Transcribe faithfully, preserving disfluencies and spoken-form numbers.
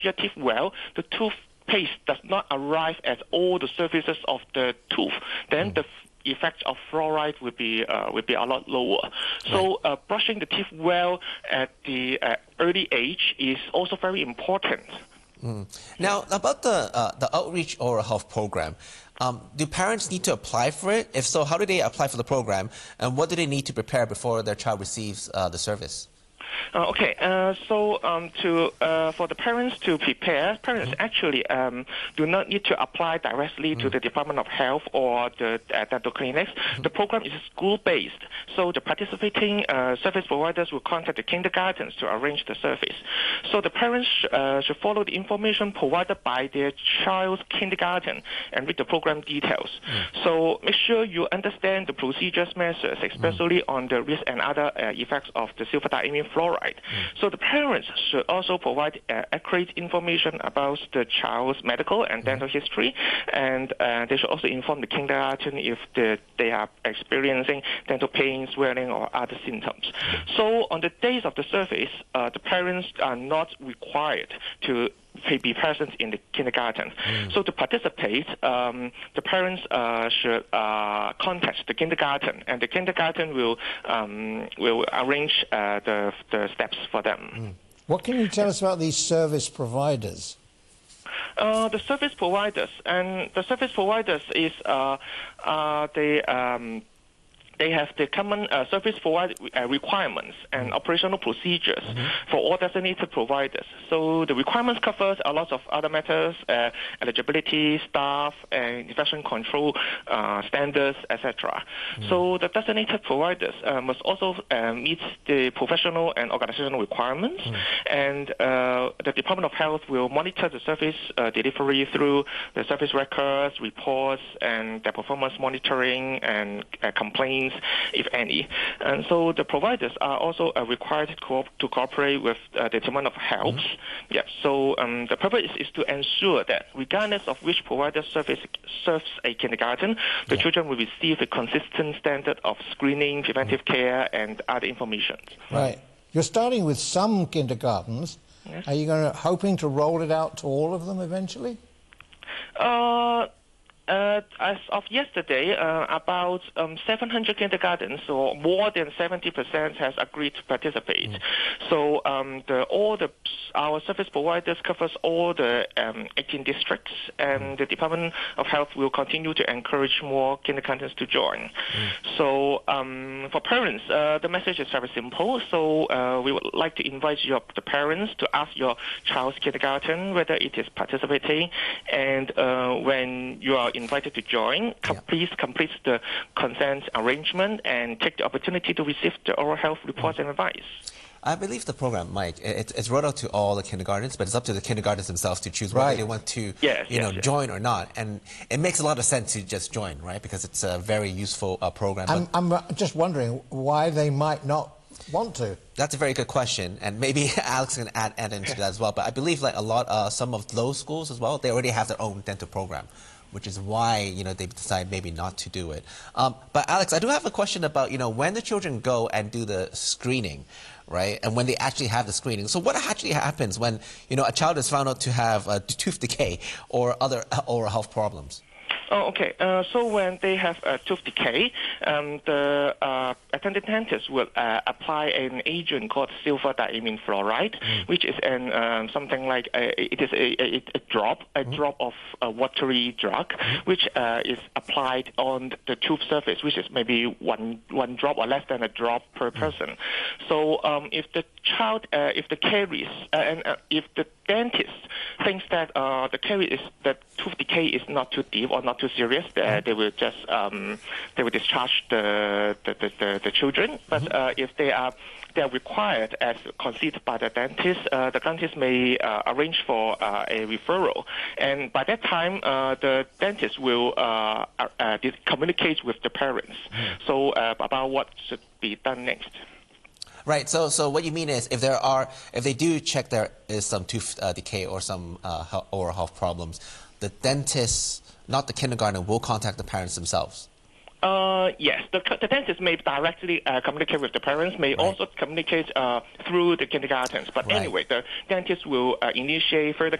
your teeth well, the toothpaste does not arrive at all the surfaces of the tooth, then mm. the effect of fluoride will be uh, will be a lot lower. So uh, brushing the teeth well at the uh, early age is also very important. Mm. Now, about the uh, the Outreach Oral Health Program, um, do parents need to apply for it? If so, how do they apply for the program, and what do they need to prepare before their child receives uh, the service? Uh, okay, uh, so um, to uh, for the parents to prepare, parents mm-hmm. actually um, do not need to apply directly mm-hmm. to the Department of Health or the uh, dental clinics. Mm-hmm. The program is school-based, so the participating uh, service providers will contact the kindergartens to arrange the service. So the parents uh, should follow the information provided by their child's kindergarten and read the program details. Mm-hmm. So make sure you understand the procedures measures, especially mm-hmm. on the risk and other uh, effects of the silver diamine fluoride. Mm. So the parents should also provide uh, accurate information about the child's medical and dental mm. history, and uh, they should also inform the kindergarten if the, they are experiencing dental pain, swelling, or other symptoms. Mm. So on the days of the service, uh, the parents are not required to be present in the kindergarten. Mm. So to participate, um, the parents uh, should uh, contact the kindergarten, and the kindergarten will um, will arrange uh, the the steps for them. Mm. What can you tell us about these service providers? Uh, the service providers and the service providers is uh, uh, they. Um, They have the common uh, service provider uh, requirements and mm-hmm. operational procedures mm-hmm. for all designated providers. So the requirements covers a lot of other matters, uh, eligibility, staff, and infection control uh, standards, et cetera. Mm-hmm. So the designated providers uh, must also uh, meet the professional and organizational requirements, mm-hmm. and uh, the Department of Health will monitor the service uh, delivery through the service records, reports, and their performance monitoring and uh, complaints, if any. And so the providers are also uh, required to, co to cooperate with uh, the Department of Health. Mm-hmm. Yeah. So um, the purpose is, is to ensure that regardless of which provider service serves a kindergarten, the yeah. children will receive a consistent standard of screening, preventive mm-hmm. care, and other information. Right. You're starting with some kindergartens. Yes. Are you going to, hoping to roll it out to all of them eventually? Uh... Uh, as of yesterday, uh, about um, seven hundred kindergartens, or more than seventy percent, has agreed to participate. Mm. So um, the, all the our service providers covers all the um, eighteen districts, and mm. the Department of Health will continue to encourage more kindergartens to join. Mm. So um, for parents, uh, the message is very simple. So uh, we would like to invite your, the parents to ask your child's kindergarten whether it is participating, and uh, when you are invited to join, com yeah. please complete the consent arrangement and take the opportunity to receive the oral health reports mm. and advice. I believe the program, Mike, it, it's rolled out to all the kindergartens, but it's up to the kindergartens themselves to choose whether right. they want to yes, you yes, know, yes. join or not. And it makes a lot of sense to just join, right, because it's a very useful uh, program. I'm, I'm just wondering why they might not want to. That's a very good question, and maybe Alex can add, add into that as well. But I believe like a lot, uh, some of those schools as well, they already have their own dental program, which is why, you know, they decide maybe not to do it. Um, but Alex, I do have a question about, you know, when the children go and do the screening, right, and when they actually have the screening. So what actually happens when, you know, a child is found out to have uh, tooth decay or other oral health problems? Oh, okay. Uh, so when they have a tooth decay, um, the uh, attending dentist will uh, apply an agent called silver diamine fluoride, mm. which is an um, something like a, it is a, a, a drop, a mm. drop of a watery drug, mm. which uh, is applied on the tooth surface, which is maybe one one drop or less than a drop per mm. person. So um, if the child, uh, if the caries, uh, and uh, if the dentist thinks that uh, the caries is that tooth decay is not too deep or not too serious, uh, they will just um, they will discharge the the, the, the, the children. But uh, if they are they are required as considered by the dentist, uh, the dentist may uh, arrange for uh, a referral, and by that time uh, the dentist will uh, uh, communicate with the parents. Mm. So uh, about what should be done next. Right. So, so what you mean is, if there are, if they do check there is some tooth uh, decay or some uh, oral health problems, the dentist, not the kindergarten, will contact the parents themselves. Uh, yes, the, the dentist may directly uh, communicate with the parents, may Right. also communicate uh, through the kindergartens. But Right. anyway, the dentist will uh, initiate further